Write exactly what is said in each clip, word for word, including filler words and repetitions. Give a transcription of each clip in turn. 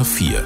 R vier.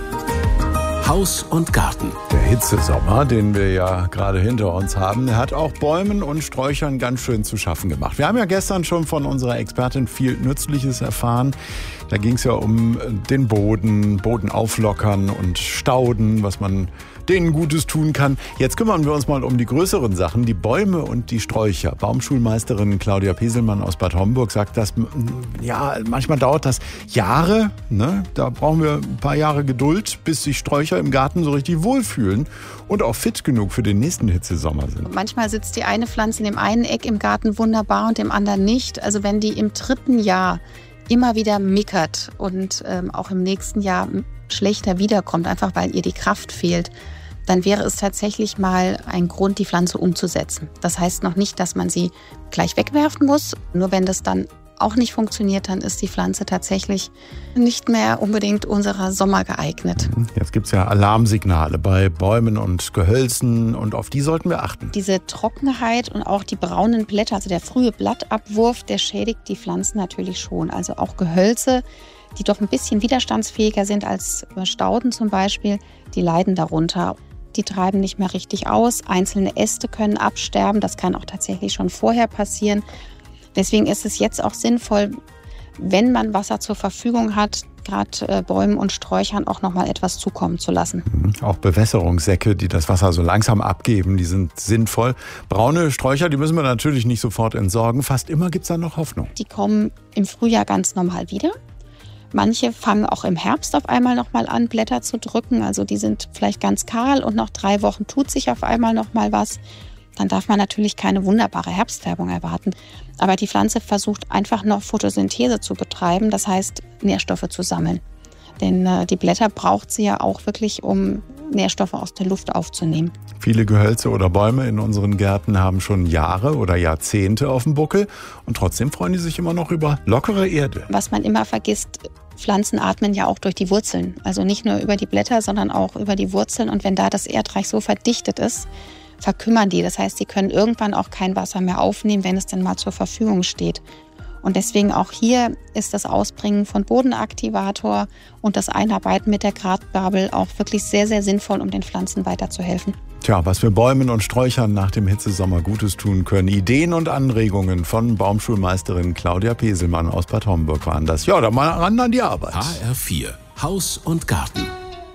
Haus und Garten. Der Hitzesommer, den wir ja gerade hinter uns haben, der hat auch Bäumen und Sträuchern ganz schön zu schaffen gemacht. Wir haben ja gestern schon von unserer Expertin viel Nützliches erfahren. Da ging es ja um den Boden, Boden auflockern und Stauden, was man denen Gutes tun kann. Jetzt kümmern wir uns mal um die größeren Sachen, die Bäume und die Sträucher. Baumschulmeisterin Claudia Peselmann aus Bad Homburg sagt, dass ja, manchmal dauert das Jahre. Ne? Da brauchen wir ein paar Jahre Geduld, bis sich Sträucher im Garten so richtig wohlfühlen und auch fit genug für den nächsten Hitzesommer sind. Manchmal sitzt die eine Pflanze in dem einen Eck im Garten wunderbar und im anderen nicht. Also wenn die im dritten Jahr immer wieder mickert und ähm, auch im nächsten Jahr schlechter wiederkommt, einfach weil ihr die Kraft fehlt, dann wäre es tatsächlich mal ein Grund, die Pflanze umzusetzen. Das heißt noch nicht, dass man sie gleich wegwerfen muss. Nur wenn das dann auch nicht funktioniert, dann ist die Pflanze tatsächlich nicht mehr unbedingt unserer Sommer geeignet. Jetzt gibt es ja Alarmsignale bei Bäumen und Gehölzen und auf die sollten wir achten. Diese Trockenheit und auch die braunen Blätter, also der frühe Blattabwurf, der schädigt die Pflanzen natürlich schon. Also auch Gehölze, die doch ein bisschen widerstandsfähiger sind als Stauden zum Beispiel, die leiden darunter. Die treiben nicht mehr richtig aus, einzelne Äste können absterben, das kann auch tatsächlich schon vorher passieren. Deswegen ist es jetzt auch sinnvoll, wenn man Wasser zur Verfügung hat, gerade Bäumen und Sträuchern auch noch mal etwas zukommen zu lassen. Auch Bewässerungssäcke, die das Wasser so langsam abgeben, die sind sinnvoll. Braune Sträucher, die müssen wir natürlich nicht sofort entsorgen. Fast immer gibt es da noch Hoffnung. Die kommen im Frühjahr ganz normal wieder. Manche fangen auch im Herbst auf einmal noch mal an, Blätter zu drücken. Also die sind vielleicht ganz kahl und nach drei Wochen tut sich auf einmal noch mal was. Dann darf man natürlich keine wunderbare Herbstfärbung erwarten. Aber die Pflanze versucht einfach noch Photosynthese zu betreiben, das heißt Nährstoffe zu sammeln. Denn äh, die Blätter braucht sie ja auch wirklich, um Nährstoffe aus der Luft aufzunehmen. Viele Gehölze oder Bäume in unseren Gärten haben schon Jahre oder Jahrzehnte auf dem Buckel und trotzdem freuen die sich immer noch über lockere Erde. Was man immer vergisst, Pflanzen atmen ja auch durch die Wurzeln. Also nicht nur über die Blätter, sondern auch über die Wurzeln. Und wenn da das Erdreich so verdichtet ist, verkümmern die. Das heißt, sie können irgendwann auch kein Wasser mehr aufnehmen, wenn es dann mal zur Verfügung steht. Und deswegen auch hier ist das Ausbringen von Bodenaktivator und das Einarbeiten mit der Gratgabel auch wirklich sehr, sehr sinnvoll, um den Pflanzen weiterzuhelfen. Tja, was wir Bäumen und Sträuchern nach dem Hitzesommer Gutes tun können. Ideen und Anregungen von Baumschulmeisterin Claudia Peselmann aus Bad Homburg waren das. Ja, dann mal ran an die Arbeit. H R vier. Haus und Garten.